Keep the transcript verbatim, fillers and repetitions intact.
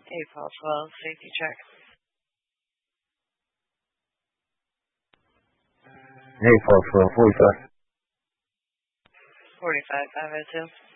A Paul twelve, safety check. Hey, Paul twelve, forty-five. forty-five, five oh two.